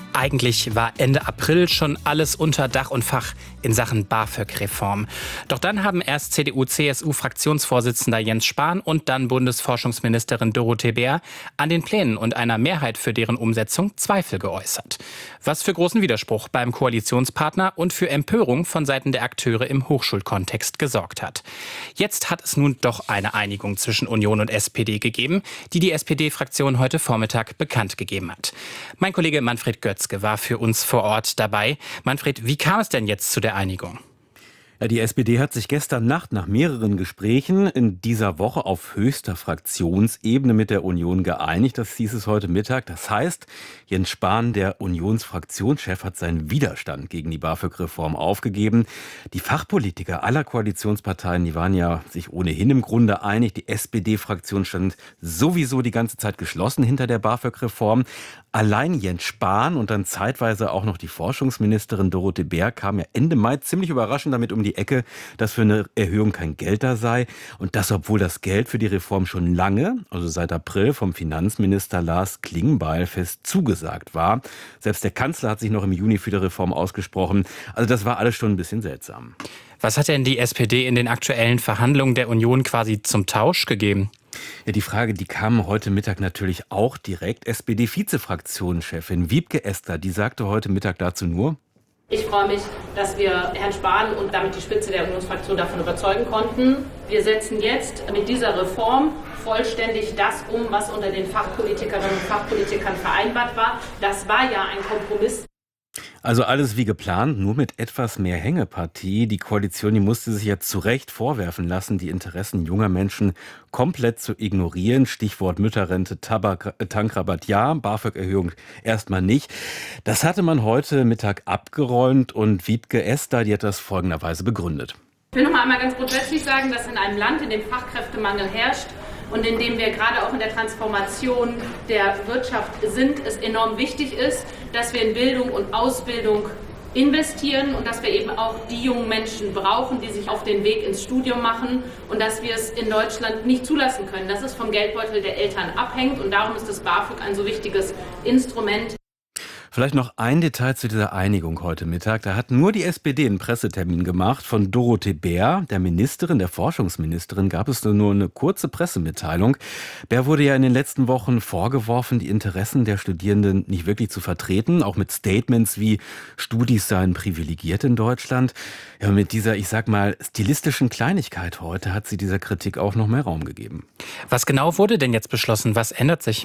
Eigentlich war Ende April schon alles unter Dach und Fach in Sachen BAföG-Reform. Doch dann haben erst CDU-CSU-Fraktionsvorsitzender Jens Spahn und dann Bundesforschungsministerin Dorothee Bär an den Plänen und einer Mehrheit für deren Umsetzung Zweifel geäußert. Was für großen Widerspruch beim Koalitionspartner und für Empörung von Seiten der Akteure im Hochschulkontext gesorgt hat. Jetzt hat es nun doch eine Einigung zwischen Union und SPD gegeben, die die SPD-Fraktion heute Vormittag bekannt gegeben hat. Mein Kollege Manfred Götzke war für uns vor Ort dabei. Manfred, wie kam es denn jetzt zu der Einigung? Ja, die SPD hat sich gestern Nacht nach mehreren Gesprächen in dieser Woche auf höchster Fraktionsebene mit der Union geeinigt. Das hieß es heute Mittag. Das heißt, Jens Spahn, der Unionsfraktionschef, hat seinen Widerstand gegen die BAföG-Reform aufgegeben. Die Fachpolitiker aller Koalitionsparteien, die waren ja sich ohnehin im Grunde einig. Die SPD-Fraktion stand sowieso die ganze Zeit geschlossen hinter der BAföG-Reform. Allein Jens Spahn und dann zeitweise auch noch die Forschungsministerin Dorothee Bär kamen ja Ende Mai ziemlich überraschend damit um die Ecke, dass für eine Erhöhung kein Geld da sei. Und das, obwohl das Geld für die Reform schon lange, also seit April, vom Finanzminister Lars Klingbeil fest zugesagt war. Selbst der Kanzler hat sich noch im Juni für die Reform ausgesprochen. Also das war alles schon ein bisschen seltsam. Was hat denn die SPD in den aktuellen Verhandlungen der Union quasi zum Tausch gegeben? Ja, die Frage, die kam heute Mittag natürlich auch direkt. SPD-Vizefraktionschefin Wiebke Esser, die sagte heute Mittag dazu nur: Ich freue mich, dass wir Herrn Spahn und damit die Spitze der Unionsfraktion davon überzeugen konnten. Wir setzen jetzt mit dieser Reform vollständig das um, was unter den Fachpolitikerinnen und Fachpolitikern vereinbart war. Das war ja ein Kompromiss. Also alles wie geplant, nur mit etwas mehr Hängepartie. Die Koalition, die musste sich jetzt zu Recht vorwerfen lassen, die Interessen junger Menschen komplett zu ignorieren. Stichwort Mütterrente, Tankrabatt ja, BAföG-Erhöhung erstmal nicht. Das hatte man heute Mittag abgeräumt und Wiebke Esser, die hat das folgenderweise begründet. Ich will noch einmal ganz grundsätzlich sagen, dass in einem Land, in dem Fachkräftemangel herrscht und in dem wir gerade auch in der Transformation der Wirtschaft sind, es enorm wichtig ist, dass wir in Bildung und Ausbildung investieren und dass wir eben auch die jungen Menschen brauchen, die sich auf den Weg ins Studium machen und dass wir es in Deutschland nicht zulassen können, dass es vom Geldbeutel der Eltern abhängt und darum ist das BAföG ein so wichtiges Instrument. Vielleicht noch ein Detail zu dieser Einigung heute Mittag. Da hat nur die SPD einen Pressetermin gemacht. Von Dorothee Bär, der Ministerin, der Forschungsministerin, gab es nur eine kurze Pressemitteilung. Bär wurde ja in den letzten Wochen vorgeworfen, die Interessen der Studierenden nicht wirklich zu vertreten. Auch mit Statements wie Studis seien privilegiert in Deutschland. Ja, mit dieser, ich sag mal, stilistischen Kleinigkeit heute hat sie dieser Kritik auch noch mehr Raum gegeben. Was genau wurde denn jetzt beschlossen? Was ändert sich?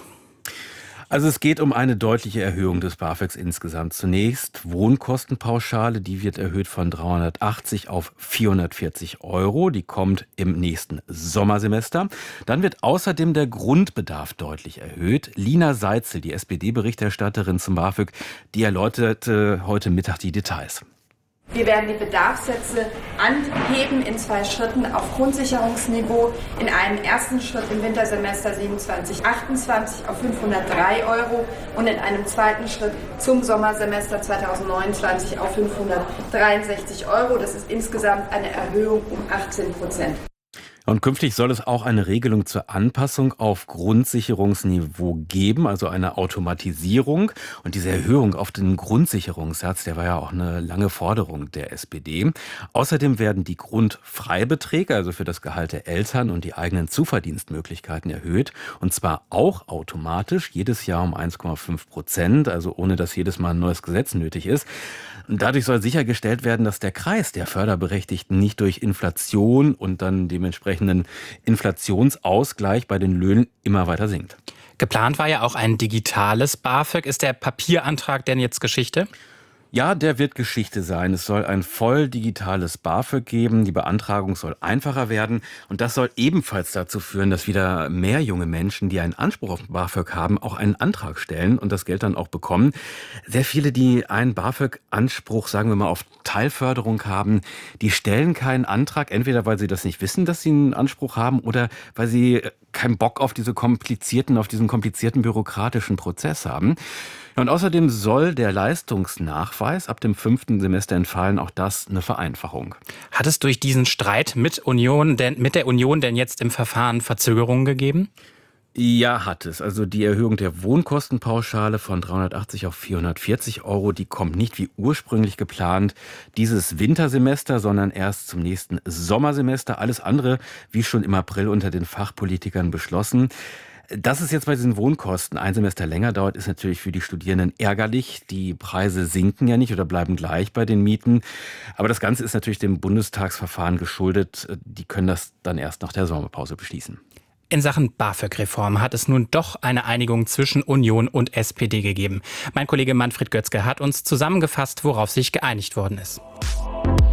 Also es geht um eine deutliche Erhöhung des BAföGs insgesamt. Zunächst Wohnkostenpauschale, die wird erhöht von 380 auf 440 Euro. Die kommt im nächsten Sommersemester. Dann wird außerdem der Grundbedarf deutlich erhöht. Lina Seitzel, die SPD-Berichterstatterin zum BAföG, die erläuterte heute Mittag die Details. Wir werden die Bedarfssätze anheben in 2 Schritten auf Grundsicherungsniveau. In einem ersten Schritt im Wintersemester 27/28 auf 503 Euro und in einem zweiten Schritt zum Sommersemester 2029 auf 563 Euro. Das ist insgesamt eine Erhöhung um 18%. Und künftig soll es auch eine Regelung zur Anpassung auf Grundsicherungsniveau geben, also eine Automatisierung. Und diese Erhöhung auf den Grundsicherungssatz, der war ja auch eine lange Forderung der SPD. Außerdem werden die Grundfreibeträge, also für das Gehalt der Eltern und die eigenen Zuverdienstmöglichkeiten erhöht. Und zwar auch automatisch, jedes Jahr um 1,5%, also ohne dass jedes Mal ein neues Gesetz nötig ist. Und dadurch soll sichergestellt werden, dass der Kreis der Förderberechtigten nicht durch Inflation und dann dementsprechenden Inflationsausgleich bei den Löhnen immer weiter sinkt. Geplant war ja auch ein digitales BAföG. Ist der Papierantrag denn jetzt Geschichte? Ja, der wird Geschichte sein. Es soll ein voll digitales BAföG geben. Die Beantragung soll einfacher werden. Und das soll ebenfalls dazu führen, dass wieder mehr junge Menschen, die einen Anspruch auf BAföG haben, auch einen Antrag stellen und das Geld dann auch bekommen. Sehr viele, die einen BAföG-Anspruch, sagen wir mal, auf Teilförderung haben, die stellen keinen Antrag, entweder weil sie das nicht wissen, dass sie einen Anspruch haben, oder weil sie keinen Bock auf diesen komplizierten bürokratischen Prozess haben. Und außerdem soll der Leistungsnachweis ab dem 5. Semester entfallen. Auch das eine Vereinfachung. Hat es durch diesen Streit mit der Union denn jetzt im Verfahren Verzögerungen gegeben? Ja, hat es. Also die Erhöhung der Wohnkostenpauschale von 380 auf 440 Euro, die kommt nicht wie ursprünglich geplant dieses Wintersemester, sondern erst zum nächsten Sommersemester. Alles andere, wie schon im April unter den Fachpolitikern beschlossen. Dass es jetzt bei diesen Wohnkosten ein Semester länger dauert, ist natürlich für die Studierenden ärgerlich. Die Preise sinken ja nicht oder bleiben gleich bei den Mieten. Aber das Ganze ist natürlich dem Bundestagsverfahren geschuldet. Die können das dann erst nach der Sommerpause beschließen. In Sachen BAföG-Reform hat es nun doch eine Einigung zwischen Union und SPD gegeben. Mein Kollege Manfred Götzke hat uns zusammengefasst, worauf sich geeinigt worden ist.